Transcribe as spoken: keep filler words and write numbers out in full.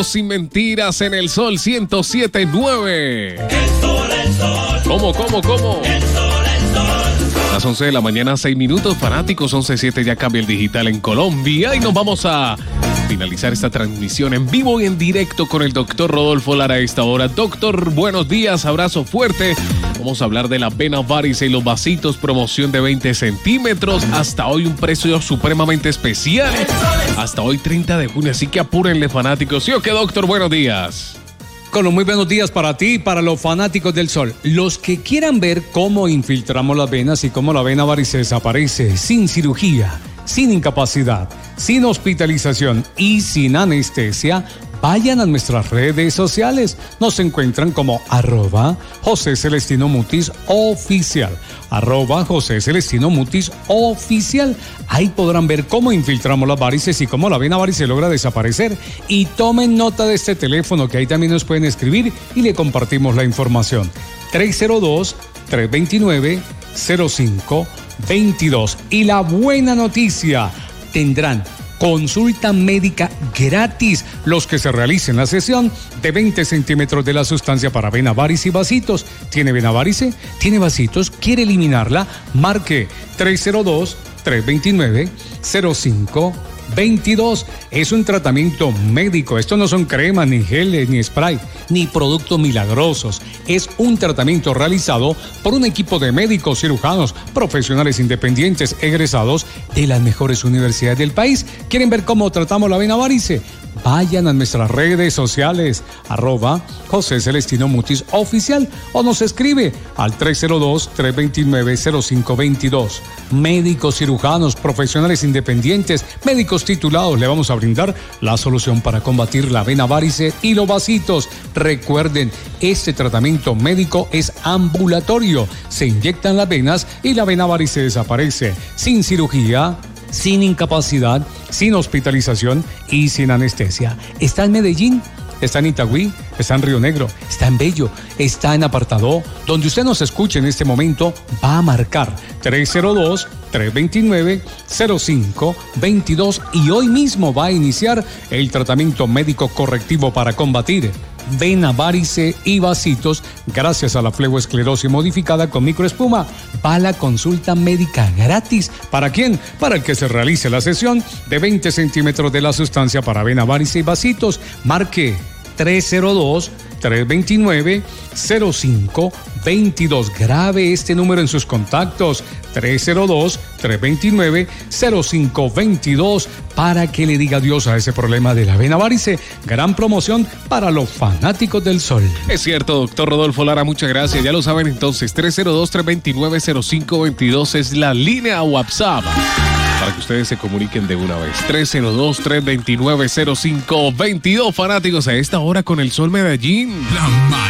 Sin mentiras en el Sol ciento siete punto nueve. El sol, el sol. ¿Cómo, cómo, cómo? El sol, el sol. Las once de la mañana, seis minutos, fanáticos, once siete ya cambia el digital en Colombia y nos vamos a finalizar esta transmisión en vivo y en directo con el doctor Rodolfo Lara a esta hora. Doctor, buenos días, abrazo fuerte. Vamos a hablar de la vena varice y los vasitos, promoción de veinte centímetros. Hasta hoy un precio supremamente especial. Hasta hoy treinta de junio, así que apúrenle, fanáticos. ¿Sí o qué, doctor? Buenos días. Con los muy buenos días para ti y para los fanáticos del sol. Los que quieran ver cómo infiltramos las venas y cómo la vena varice desaparece sin cirugía, sin incapacidad, sin hospitalización y sin anestesia, vayan a nuestras redes sociales. Nos encuentran como arroba José Celestino Mutis Oficial. Arroba José Celestino Mutis Oficial. Ahí podrán ver cómo infiltramos las varices y cómo la vena varice logra desaparecer. Y tomen nota de este teléfono que ahí también nos pueden escribir y le compartimos la información. tres cero dos, tres dos nueve, cero cinco dos dos. Y la buena noticia, tendrán consulta médica gratis los que se realicen la sesión de veinte centímetros de la sustancia para vena varice y vasitos. ¿Tiene vena varice? ¿Tiene vasitos? ¿Quiere eliminarla? Marque tres cero dos, tres dos nueve, cero cinco dos dos. Es un tratamiento médico. Esto no son cremas, ni geles, ni spray, ni productos milagrosos. Es un tratamiento realizado por un equipo de médicos cirujanos, profesionales independientes, egresados de las mejores universidades del país. ¿Quieren ver cómo tratamos la vena varice? Vayan a nuestras redes sociales, arroba José Celestino Mutis Oficial, o nos escribe al tres cero dos, tres dos nueve, cero cinco dos dos. Médicos cirujanos, profesionales independientes, médicos titulados, le vamos a brindar la solución para combatir la vena varice y los vasitos. Recuerden, este tratamiento médico es ambulatorio. Se inyectan las venas y la vena varice desaparece sin cirugía, sin incapacidad, sin hospitalización y sin anestesia. Está en Medellín, está en Itagüí, está en Río Negro, está en Bello, está en Apartadó. Donde usted nos escuche en este momento, va a marcar tres cero dos, tres dos nueve, cero cinco dos dos y hoy mismo va a iniciar el tratamiento médico correctivo para combatir vena varice y vasitos gracias a la flegoesclerosis modificada con microespuma. Va la consulta médica gratis. ¿Para quién? Para el que se realice la sesión de veinte centímetros de la sustancia para vena varice y vasitos. Marque tres cero dos, tres dos nueve, cero cinco dos dos. Grabe este número en sus contactos. tres cero dos, tres dos nueve, cero cinco dos dos para que le diga adiós a ese problema de la vena varice. Gran promoción para los fanáticos del sol. Es cierto, doctor Rodolfo Lara, muchas gracias. Ya lo saben entonces, tres cero dos, tres dos nueve, cero cinco dos dos es la línea WhatsApp para que ustedes se comuniquen de una vez. tres cero dos, tres dos nueve, cero cinco dos dos. Fanáticos, a esta hora con el Sol Medellín. La